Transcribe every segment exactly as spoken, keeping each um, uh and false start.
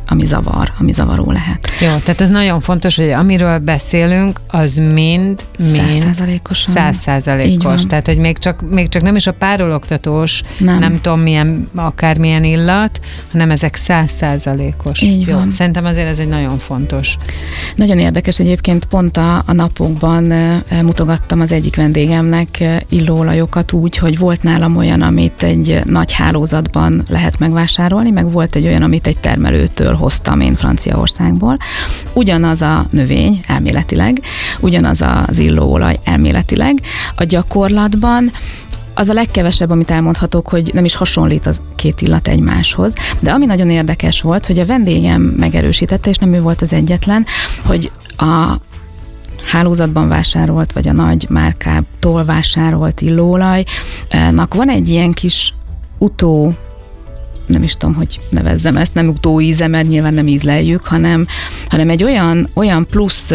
ami zavar, ami zavaró lehet. Jó, tehát ez nagyon fontos, hogy amiről beszélünk, az mind, mind százszázalékosan. Százszázalékos. Tehát, hogy még csak, még csak nem is a párologtatós, nem, nem tudom milyen, akármilyen illat, hanem ezek százszázalékos. Így Jó, van. szerintem azért ez egy nagyon fontos. Nagyon érdekes egyébként, pont a, a napokban mutogattam az egyik vendégemnek illóolajokat úgy, hogy volt nálam olyan, amit egy nagy hálózatban lehet megvásárolni, meg volt egy olyan, amit egy termelőtől hoztam én Franciaországból. Ugyanaz a növény elméletileg, ugyanaz az illóolaj elméletileg. A gyakorlatban az a legkevesebb, amit elmondhatok, hogy nem is hasonlít a két illat egymáshoz, de ami nagyon érdekes volt, hogy a vendégem megerősítette, és nem ő volt az egyetlen, hogy a hálózatban vásárolt, vagy a nagy márkától vásárolt illóolajnak van egy ilyen kis utó, nem is tudom, hogy nevezzem ezt, nem utóíze, mert nyilván nem ízleljük, hanem, hanem egy olyan, olyan plusz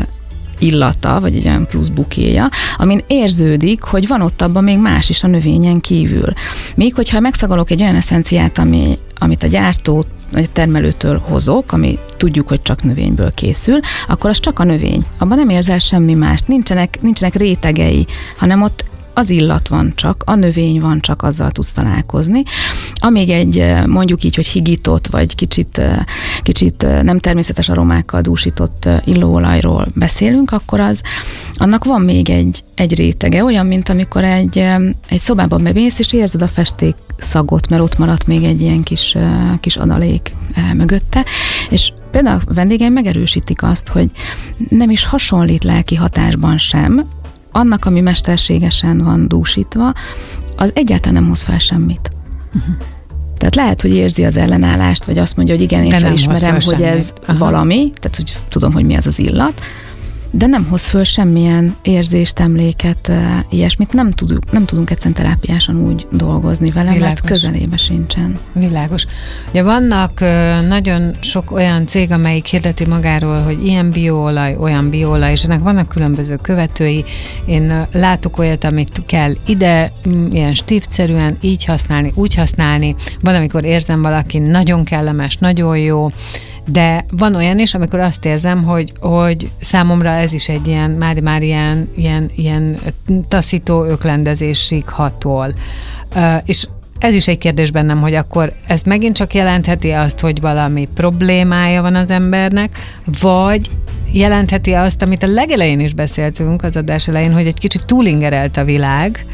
illata, vagy egy olyan plusz bukéja, amin érződik, hogy van ott abban még más is a növényen kívül. Míg, hogyha megszagolok egy olyan eszenciát, ami, amit a gyártó vagy a termelőtől hozok, ami tudjuk, hogy csak növényből készül, akkor az csak a növény. Abban nem érzel semmi mást, nincsenek, nincsenek rétegei, hanem ott az illat van csak, a növény van csak, azzal tudsz találkozni. Amíg egy mondjuk így, hogy higított, vagy kicsit, kicsit nem természetes aromákkal dúsított illóolajról beszélünk, akkor az, annak van még egy, egy rétege, olyan, mint amikor egy, egy szobában bemész, és érzed a festék szagot, mert ott maradt még egy ilyen kis, kis adalék mögötte, és például a vendégeim megerősítik azt, hogy nem is hasonlít lelki hatásban sem, annak, ami mesterségesen van dúsítva, az egyáltalán nem hoz fel semmit. Uh-huh. Tehát lehet, hogy érzi az ellenállást, vagy azt mondja, hogy igen, én de felismerem, hogy ez Aha. valami, tehát hogy tudom, hogy mi az az illat, de nem hoz föl semmilyen érzést, emléket, ilyesmit. Nem tudunk, nem tudunk egyszerűen terápiásan úgy dolgozni vele, Világos. Mert közelébe sincsen. Világos. Ugye vannak nagyon sok olyan cég, amelyik hirdeti magáról, hogy ilyen bioolaj, olyan bioolaj, és ennek vannak különböző követői. Én látok olyat, amit kell ide, ilyen stíftszerűen így használni, úgy használni. Van, amikor érzem valaki nagyon kellemes, nagyon jó, de van olyan is, amikor azt érzem, hogy, hogy számomra ez is egy ilyen, már, már ilyen, ilyen, ilyen taszító öklendezésig hatol. Uh, és ez is egy kérdés bennem, hogy akkor ez megint csak jelentheti azt, hogy valami problémája van az embernek, vagy jelentheti azt, amit a legelején is beszéltünk az adás elején, hogy egy kicsit túlingerelt a világ,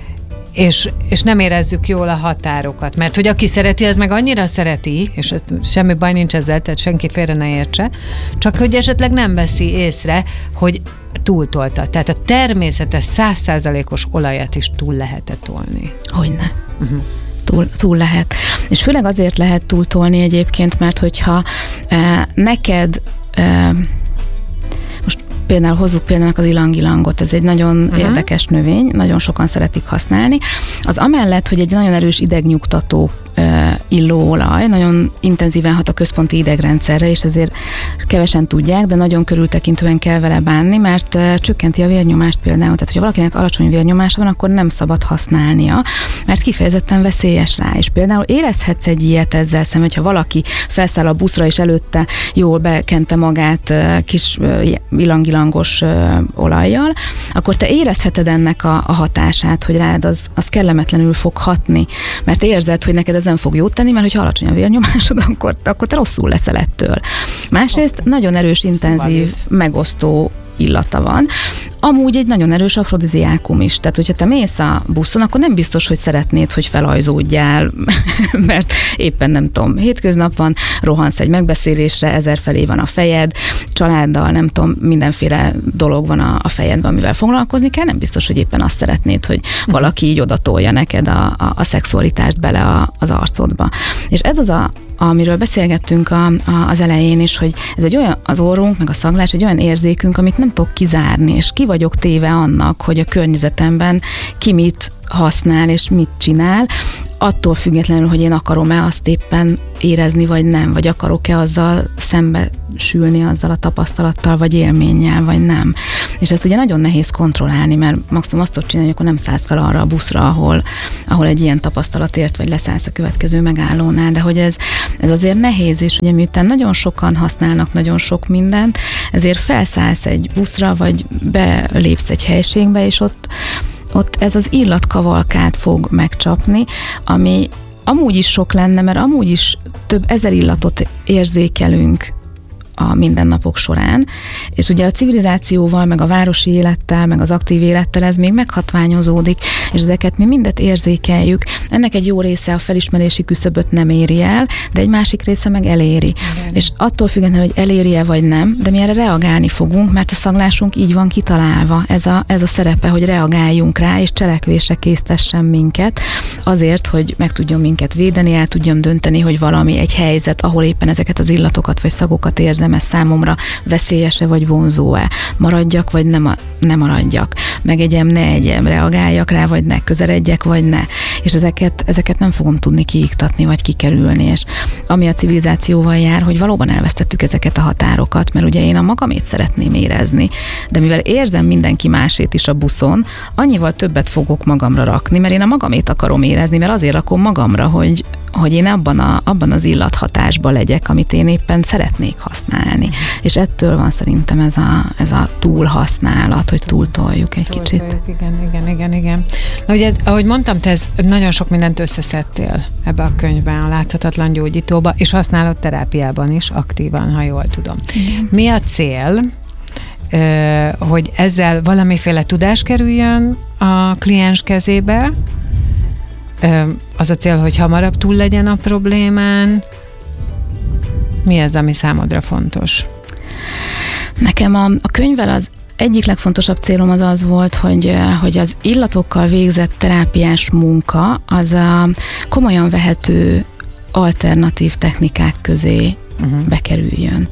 És, és nem érezzük jól a határokat, mert hogy aki szereti, az meg annyira szereti, és semmi baj nincs ezzel, tehát senki félre ne értse, csak hogy esetleg nem veszi észre, hogy túltolta. Tehát a természetes száz százalékos olajat is túl lehet tolni. Hogyne. Uh-huh. Túl, túl lehet. És főleg azért lehet túltolni egyébként, mert hogyha eh, neked eh, például hozzuk például az ilang-ilangot, ez egy nagyon uh-huh. érdekes növény, nagyon sokan szeretik használni. Az amellett, hogy egy nagyon erős idegnyugtató uh, illóolaj, nagyon intenzíven hat a központi idegrendszerre, és ezért kevesen tudják, de nagyon körültekintően kell vele bánni, mert uh, csökkenti a vérnyomást például. Tehát, hogyha valakinek alacsony vérnyomása van, akkor nem szabad használnia, mert kifejezetten veszélyes rá. És például érezhetsz egy ilyet ezzel szemben, hogyha valaki felszáll a buszra, és előtte jól bekente magát uh, kis uh, ilang-ilangos uh, olajjal, akkor te érezheted ennek a, a hatását, hogy rád az, az kellemetlenül fog hatni, mert érzed, hogy neked ez nem fog jót tenni, mert hogyha alacsony a vérnyomásod, akkor, akkor te rosszul leszel ettől. Másrészt nagyon erős, intenzív, megosztó illata van. Amúgy egy nagyon erős afrodiziákum is. Tehát, hogyha te mész a buszon, akkor nem biztos, hogy szeretnéd, hogy felajzódjál, mert éppen nem tudom, hétköznap van, rohansz egy megbeszélésre, ezerfelé van a fejed, családdal, nem tudom, mindenféle dolog van a, a fejedben, amivel foglalkozni kell, nem biztos, hogy éppen azt szeretnéd, hogy valaki így odatolja neked a, a, a szexualitást bele a, az arcodba. És ez az a amiről beszélgettünk a, a, az elején is, hogy ez egy olyan, az orrunk, meg a szaglás egy olyan érzékünk, amit nem tudok kizárni, és ki vagyok téve annak, hogy a környezetemben ki mit használ, és mit csinál. attól függetlenül, hogy én akarom-e azt éppen érezni, vagy nem, vagy akarok-e azzal szembesülni, azzal a tapasztalattal, vagy élménnyel, vagy nem. És ezt ugye nagyon nehéz kontrollálni, mert maximum azt tudod csinálni, hogy akkor nem szállsz fel arra a buszra, ahol, ahol egy ilyen tapasztalat ért, vagy leszállsz a következő megállónál, de hogy ez, ez azért nehéz, és ugye miután nagyon sokan használnak nagyon sok mindent, ezért felszállsz egy buszra, vagy belépsz egy helységbe, és ott ott ez az illatkavalkát fog megcsapni, ami amúgy is sok lenne, mert amúgy is több ezer illatot érzékelünk a mindennapok során, és ugye a civilizációval, meg a városi élettel, meg az aktív élettel ez még meghatványozódik, és ezeket mi mindet érzékeljük. Ennek egy jó része a felismerési küszöböt nem éri el, de egy másik része meg eléri. Igen. És attól függetlenül, hogy eléri-e vagy nem, de mi erre reagálni fogunk, mert a szaglásunk így van kitalálva. Ez a, ez a szerepe, hogy reagáljunk rá, és cselekvésre késztessen minket, azért, hogy meg tudjon minket védeni, el tudjam dönteni, hogy valami, egy helyzet, ahol éppen ezeket az illatokat vagy szagokat érzem, ez számomra veszélyes-e vagy vonzó-e, maradjak vagy nem, ne maradjak, megegyem, ne egyem, reagáljak rá, vagy ne, közeledjek, vagy ne. És ezeket, ezeket nem fogom tudni kiiktatni, vagy kikerülni, és ami a civilizációval jár, hogy valóban elvesztettük ezeket a határokat, mert ugye én a magamét szeretném érezni, de mivel érzem mindenki másét is a buszon, annyival többet fogok magamra rakni, mert én a magamét akarom érezni, mert azért rakom magamra, hogy, hogy én abban, a, abban az illathatásban legyek, amit én éppen szeretnék használni. És ettől van szerintem ez a, ez a túlhasználat, hogy túltoljuk egy túltoljuk, kicsit. Igen, igen, igen, igen. Na ugye, ahogy mondtam, te ez nagyon sok mindent összeszedtél ebbe a könyvben, a Láthatatlan gyógyítóba, és használod terápiában is aktívan, ha jól tudom. Igen. Mi a cél, hogy ezzel valamiféle tudás kerüljön a kliens kezébe? Az a cél, hogy hamarabb túl legyen a problémán? Mi az, ami számodra fontos? Nekem a, a könyvvel az egyik legfontosabb célom az az volt, hogy, hogy az illatokkal végzett terápiás munka az a komolyan vehető alternatív technikák közé uh-huh. bekerüljön.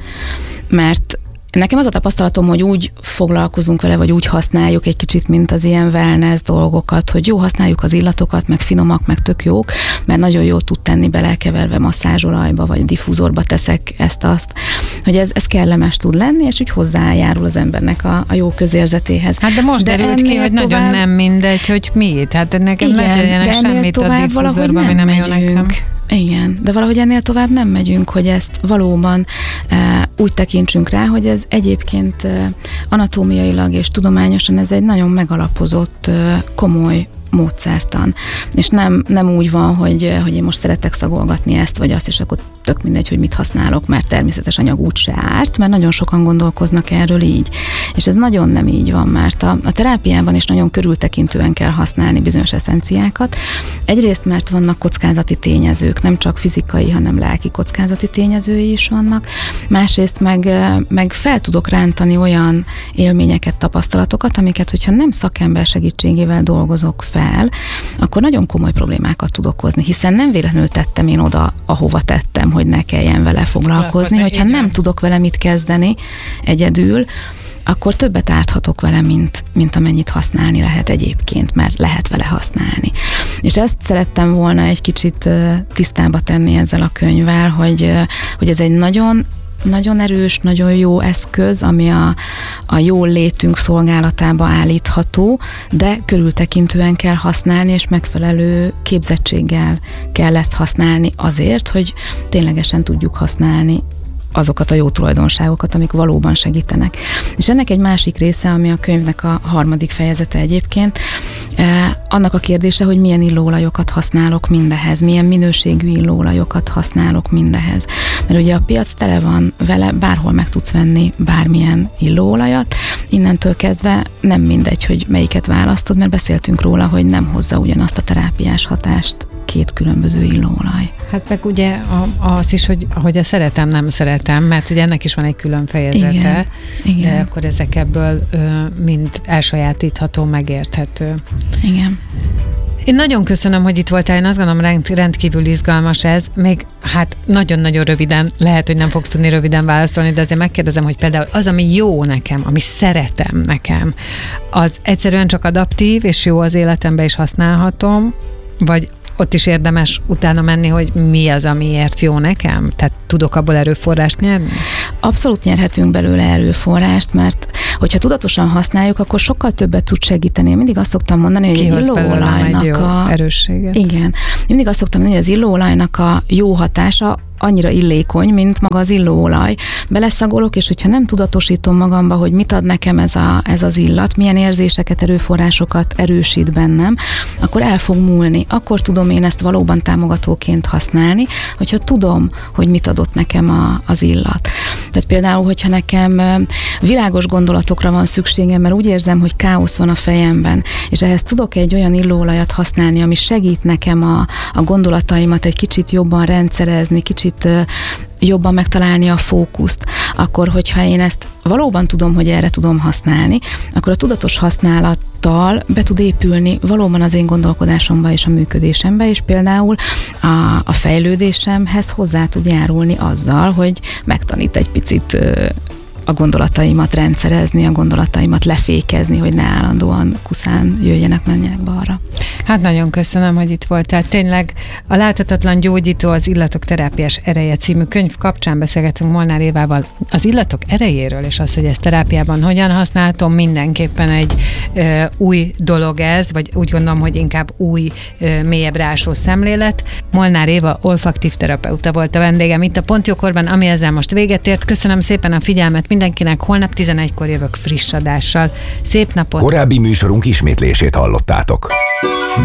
Mert nekem az a tapasztalatom, hogy úgy foglalkozunk vele, vagy úgy használjuk egy kicsit, mint az ilyen wellness dolgokat, hogy jó, használjuk az illatokat, meg finomak, meg tök jók, mert nagyon jó tud tenni belekeverve masszázsolajba, vagy diffúzorba teszek ezt-azt, hogy ez, ez kellemes tud lenni, és úgy hozzájárul az embernek a, a jó közérzetéhez. Hát de most de derült ki, hogy tovább... nagyon nem mindegy, hogy mi. Hát nekem igen, ne tegyenek semmit a diffúzorba, ami nem jó nekem. Igen, de valahogy ennél tovább nem megyünk, hogy ezt valóban e, úgy tekintsünk rá, hogy ez egyébként e, anatómiailag és tudományosan ez egy nagyon megalapozott, e, komoly módszertan. És nem, nem úgy van, hogy, hogy én most szeretek szagolgatni ezt vagy azt, és akkor tök mindegy, hogy mit használok, mert természetes anyag úgyse árt, mert nagyon sokan gondolkoznak erről így. És ez nagyon nem így van, mert a, a terápiában is nagyon körültekintően kell használni bizonyos eszenciákat. Egyrészt, mert vannak kockázati tényezők, nem csak fizikai, hanem lelki kockázati tényezői is vannak. Másrészt meg, meg fel tudok rántani olyan élményeket, tapasztalatokat, amiket, hogyha nem szakember segítségével dolgozok fel, akkor nagyon komoly problémákat tud okozni, hiszen nem véletlenül tettem én oda, ahova tettem, hogy ne kelljen vele foglalkozni, hogyha nem tudok vele mit kezdeni egyedül, akkor többet árthatok vele, mint, mint amennyit használni lehet egyébként, mert lehet vele használni. És ezt szerettem volna egy kicsit tisztába tenni ezzel a könyvvel, hogy, hogy ez egy nagyon nagyon erős, nagyon jó eszköz, ami a, a jól létünk szolgálatába állítható, de körültekintően kell használni, és megfelelő képzettséggel kell ezt használni azért, hogy ténylegesen tudjuk használni azokat a jó tulajdonságokat, amik valóban segítenek. És ennek egy másik része, ami a könyvnek a harmadik fejezete egyébként, eh, annak a kérdése, hogy milyen illóolajokat használok mindehez, milyen minőségű illóolajokat használok mindehez. Mert ugye a piac tele van vele, bárhol meg tudsz venni bármilyen illóolajat, innentől kezdve nem mindegy, hogy melyiket választod, mert beszéltünk róla, hogy nem hozza ugyanazt a terápiás hatást két különböző illóolaj. Hát meg ugye az is, hogy, hogy a szeretem, nem szeretem, mert ugye ennek is van egy külön fejezete, igen, igen. De akkor ezek ebből ö, mind elsajátítható, megérthető. Igen. Én nagyon köszönöm, hogy itt voltál, én azt gondolom, rendkívül izgalmas ez, még hát nagyon-nagyon röviden, lehet, hogy nem fogsz tudni röviden válaszolni, de azért megkérdezem, hogy például az, ami jó nekem, ami szeretem nekem, az egyszerűen csak adaptív, és jó az életemben is használhatom, vagy ott is érdemes utána menni, hogy mi az, amiért jó nekem? Tehát tudok abból erőforrást nyerni? Abszolút nyerhetünk belőle erőforrást, mert hogyha tudatosan használjuk, akkor sokkal többet tud segíteni. Én mindig azt szoktam mondani, hogy Kihoz egy illóolajnak egy jó a... erősséget. Igen. Én mindig azt szoktam mondani, hogy az illóolajnak a jó hatása annyira illékony, mint maga az illóolaj. Beleszagolok, és hogyha nem tudatosítom magamba, hogy mit ad nekem ez, a, ez az illat, milyen érzéseket, erőforrásokat erősít bennem, akkor el fog múlni. Akkor tudom én ezt valóban támogatóként használni, hogyha tudom, hogy mit adott nekem a, az illat. Tehát például, hogyha nekem világos gondolatokra van szükségem, mert úgy érzem, hogy káosz van a fejemben, és ehhez tudok egy olyan illóolajat használni, ami segít nekem a, a gondolataimat egy kicsit jobban rendszerezni, kicsit jobban megtalálni a fókuszt, akkor, hogyha én ezt valóban tudom, hogy erre tudom használni, akkor a tudatos használattal be tud épülni valóban az én gondolkodásomba és a működésembe, és például a, a fejlődésemhez hozzá tud járulni azzal, hogy megtanít egy picit a gondolataimat rendszerezni, a gondolataimat lefékezni, hogy ne állandóan kuszán jöjjenek, menjenek balra. Hát nagyon köszönöm, hogy itt voltál. Tényleg a Láthatatlan gyógyító, az Illatok terápiás ereje című könyv kapcsán beszélgetünk Molnár Évával az illatok erejéről, és az, hogy ezt terápiában hogyan használhatom, mindenképpen egy ö, új dolog ez, vagy úgy gondolom, hogy inkább új, ö, mélyebb rásó szemlélet. Molnár Éva olfaktív terapeuta volt a vendégem itt a Pontjókorban, ami ezzel most véget ért. Köszönöm szépen a figyelmet mindenkinek, holnap tizenegykor jövök friss adással. Szép napot! Korábbi műsorunk ismétlését hallottátok.